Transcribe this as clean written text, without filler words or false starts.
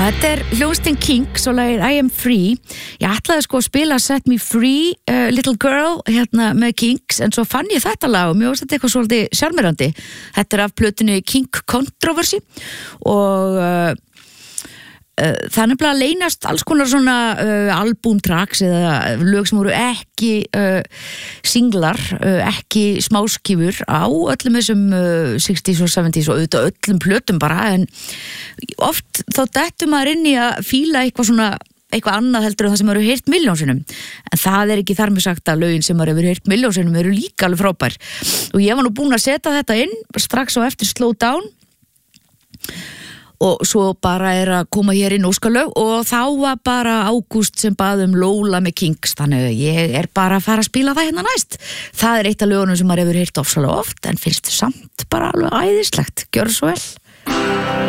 Þetta hljómsveitin Kinks og lagið I Am Free. Ég ætlaði sko að spila Set Me Free, Little Girl hérna með Kinks, en svo fann ég þetta lag og mér finnst þetta eitthvað svolítið sjarmerandi. Þetta af plötunni Kink Controversy og það nefnilega leynast alls konar svona albumtracks eða lög sem voru ekki singlar, ekki smáskífur á öllum þessum 60s og 70s og auðvitað öllum plötum bara, en oft þá dettur maður inn í að fíla eitthvað annað heldur en það sem eru heyrt milljónsinnum, en það ekki þar með sagt að lögin sem eru heyrt milljónsinnum eru líka alveg frábær. Og ég var nú búin að setja þetta inn strax á eftir Slow Down og svo bara að koma hér inn óskalög og þá var bara Ágúst sem bað Lola með Kinks, þannig að ég bara að fara að spila það hérna næst. Það eitt af lögunum sem maður hefur heyrt ofsalega oft en finnst samt bara alveg æðislegt. Gjörðu svo vel.